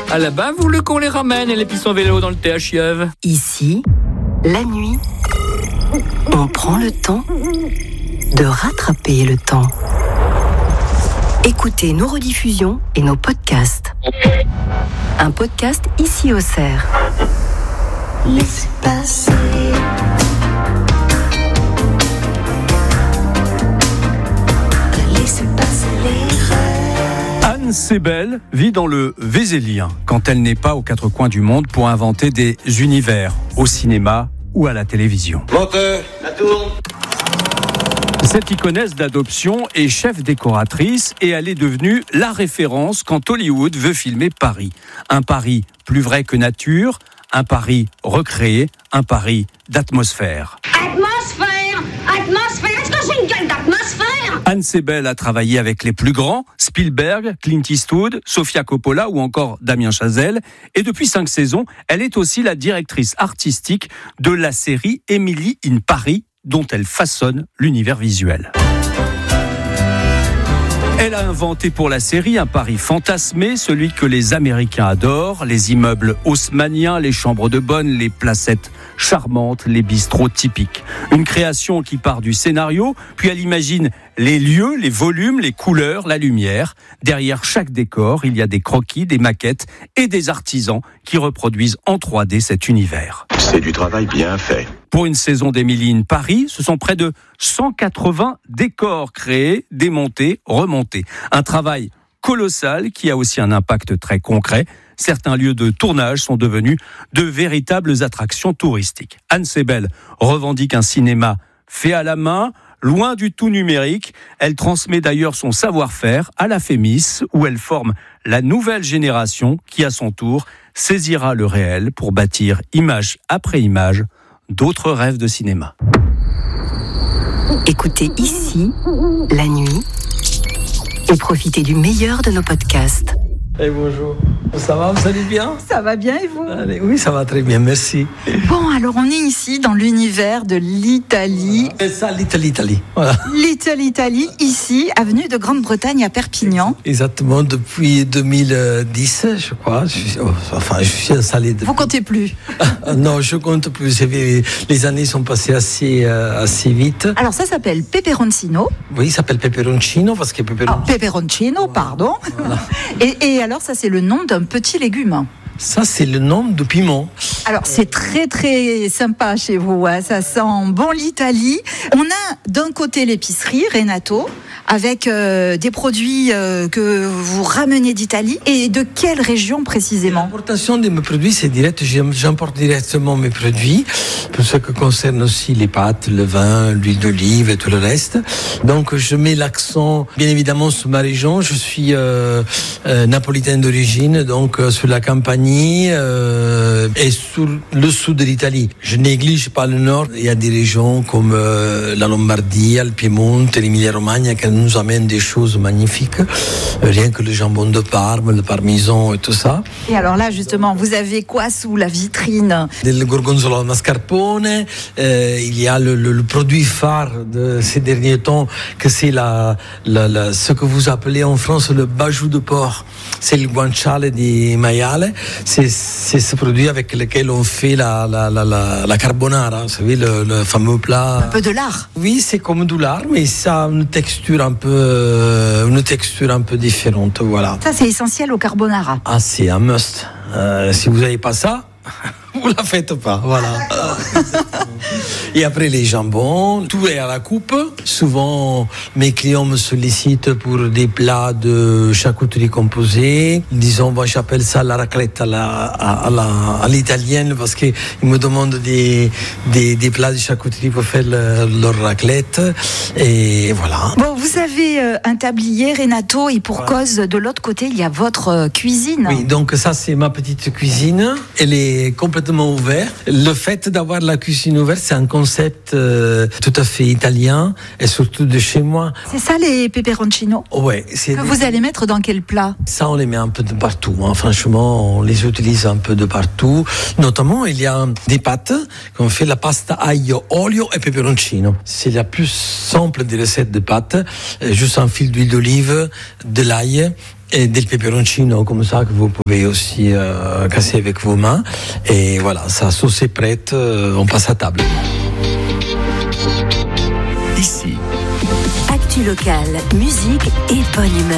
Ah là-bas, vous voulez qu'on les ramène et les pistons vélo dans le THIEV? Ici, la nuit, on prend le temps de rattraper le temps. Écoutez nos rediffusions et nos podcasts. Un podcast ici au Cerf. Laissez passer. Laissez passer les rêves. Anne Sebel vit dans le Vézélien quand elle n'est pas aux quatre coins du monde pour inventer des univers au cinéma ou à la télévision. Montez, la tourne. Cette iconesse d'adoption est chef décoratrice et elle est devenue la référence quand Hollywood veut filmer Paris. Un Paris plus vrai que nature, un Paris recréé, un Paris d'atmosphère. Atmosphère, est-ce que j'ai une gueule d'atmosphère? Anne Sebel a travaillé avec les plus grands, Spielberg, Clint Eastwood, Sofia Coppola ou encore Damien Chazelle. Et depuis 5 saisons, elle est aussi la directrice artistique de la série Emily in Paris, dont elle façonne l'univers visuel. Elle a inventé pour la série un Paris fantasmé, celui que les Américains adorent, les immeubles haussmanniens, les chambres de bonne, les placettes charmantes, les bistrots typiques. Une création qui part du scénario, puis elle imagine les lieux, les volumes, les couleurs, la lumière. Derrière chaque décor, il y a des croquis, des maquettes et des artisans qui reproduisent en 3D cet univers. C'est du travail bien fait. Pour une saison d'Emily in Paris, ce sont près de 180 décors créés, démontés, remontés. Un travail colossal qui a aussi un impact très concret. Certains lieux de tournage sont devenus de véritables attractions touristiques. Anne Sebel revendique un cinéma fait à la main, loin du tout numérique. Elle transmet d'ailleurs son savoir-faire à la Fémis, où elle forme la nouvelle génération qui, à son tour, saisira le réel pour bâtir image après image d'autres rêves de cinéma. Écoutez ici, la nuit, et profitez du meilleur de nos podcasts. Hey, bonjour. Ça va, vous allez bien? Ça va bien et vous? Allez, oui, ça va très bien, merci. Bon, alors on est ici dans l'univers de l'Italie. C'est ça, l'Italie. Voilà. L'Italie, ici, avenue de Grande-Bretagne à Perpignan. Exactement, depuis 2010, je crois. Je suis installé depuis... Vous comptez plus? Non, je compte plus. Les années sont passées assez vite. Alors ça s'appelle Peperoncino. Oui, il s'appelle Peperoncino parce que Peperoncino, pardon. Voilà. Et alors ça c'est le nom d'un petit légume. Ça, c'est le nom de piment. Alors, c'est très, très sympa chez vous. Hein. Ça sent bon l'Italie. On a d'un côté l'épicerie Renato, avec des produits que vous ramenez d'Italie. Et de quelle région précisément? L'importation de mes produits, c'est direct. J'importe directement mes produits, pour ce qui concerne aussi les pâtes, le vin, l'huile d'olive et tout le reste. Donc, je mets l'accent, bien évidemment, sur ma région. Je suis napolitain d'origine, donc sur la Campanie. Et sur le sud de l'Italie. Je néglige pas le nord. Il y a des régions comme la Lombardie, le Piémont, l'Emilia-Romagna qui nous amènent des choses magnifiques. Rien que le jambon de Parme, le parmesan et tout ça. Et alors là, justement, vous avez quoi sous la vitrine? Le gorgonzola al mascarpone. Il y a le produit phare de ces derniers temps, que c'est ce que vous appelez en France le bajou de porc. C'est le guanciale di maiale. C'est ce produit avec lequel on fait la carbonara, vous savez, le fameux plat. Un peu de lard. Oui, c'est comme du lard, mais ça a une texture un peu différente, voilà. Ça, c'est essentiel au carbonara. Ah, c'est un must. Si vous n'avez pas ça, vous la faites pas, voilà. Et après les jambons, tout est à la coupe. Souvent, mes clients me sollicitent pour des plats de charcuterie composée. Disons, moi j'appelle ça la raclette à l'italienne parce qu'ils me demandent des plats de charcuterie pour faire leur raclette. Et voilà. Bon, vous avez un tablier Renato et pour cause, de l'autre côté, il y a votre cuisine. Oui, donc ça c'est ma petite cuisine. Elle est complètement ouverte. Le fait d'avoir la cuisine ouverte, c'est un concept tout à fait italien et surtout de chez moi. C'est ça les peperoncino? Ouais. Vous allez mettre dans quel plat? Ça, on les met un peu de partout. Hein. Franchement, on les utilise un peu de partout. Notamment, il y a des pâtes qu'on fait la pasta aglio, olio et peperoncino. C'est la plus simple des recettes de pâtes. Juste un fil d'huile d'olive, de l'ail et del peperoncino comme ça que vous pouvez aussi casser avec vos mains. Et voilà, sa sauce est prête, on passe à table. Ici. Actu locale, musique et bonne humeur.